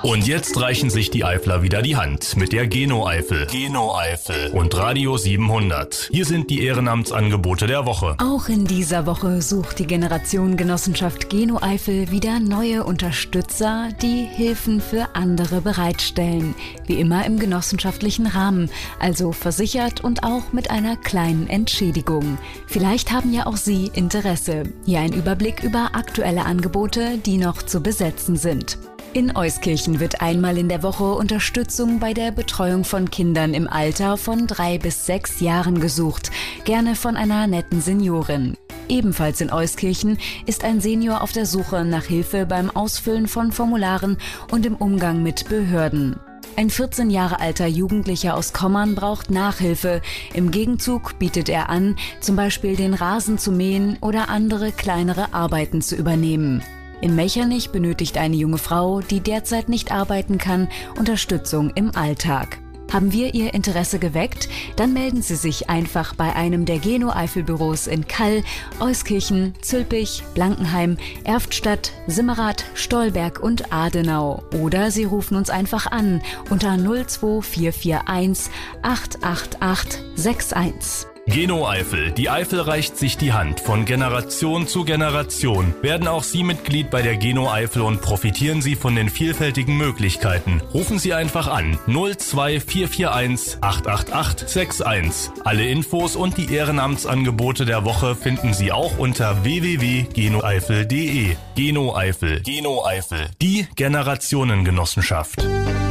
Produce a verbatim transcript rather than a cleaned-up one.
Und jetzt reichen sich die Eifler wieder die Hand mit der Geno-Eifel. Geno-Eifel und Radio siebenhundert. Hier sind die Ehrenamtsangebote der Woche. Auch in dieser Woche sucht die Generation Genossenschaft Geno-Eifel wieder neue Unterstützer, die Hilfen für andere bereitstellen. Wie immer im genossenschaftlichen Rahmen, also versichert und auch mit einer kleinen Entschädigung. Vielleicht haben ja auch Sie Interesse. Hier ein Überblick über aktuelle Angebote, die noch zu besetzen sind. In Euskirchen wird einmal in der Woche Unterstützung bei der Betreuung von Kindern im Alter von drei bis sechs Jahren gesucht, gerne von einer netten Seniorin. Ebenfalls in Euskirchen ist ein Senior auf der Suche nach Hilfe beim Ausfüllen von Formularen und im Umgang mit Behörden. Ein vierzehn Jahre alter Jugendlicher aus Kommern braucht Nachhilfe. Im Gegenzug bietet er an, zum Beispiel den Rasen zu mähen oder andere kleinere Arbeiten zu übernehmen. In Mechernich benötigt eine junge Frau, die derzeit nicht arbeiten kann, Unterstützung im Alltag. Haben wir Ihr Interesse geweckt? Dann melden Sie sich einfach bei einem der Geno-Eifel-Büros in Kall, Euskirchen, Zülpich, Blankenheim, Erftstadt, Simmerath, Stolberg und Adenau. Oder Sie rufen uns einfach an unter null zwei vier vier eins acht acht acht sechs eins. Geno-Eifel. Die Eifel reicht sich die Hand. Von Generation zu Generation werden auch Sie Mitglied bei der Geno-Eifel und profitieren Sie von den vielfältigen Möglichkeiten. Rufen Sie einfach an null zwei vier vier eins acht acht acht sechs eins. Alle Infos und die Ehrenamtsangebote der Woche finden Sie auch unter w w w punkt genoeifel punkt de. Geno-Eifel. Geno-Eifel. Die Generationengenossenschaft.